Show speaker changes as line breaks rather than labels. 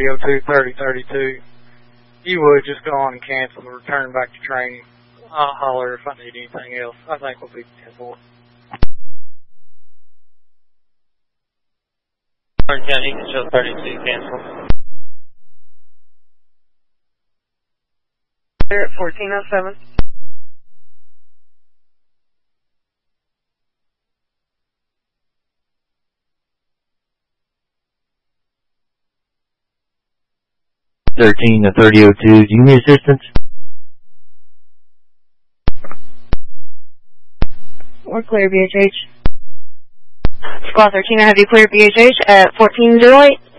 302-3032. You would just go on and cancel and return back to training. I'll holler if I need anything else. I think we'll be 10-4.
Orange County, you can show 32, cancel.
They're at 1407.
to 3002. Do you need assistance?
We're clear, BHH. Squad 13, I have you clear BHH at 1408.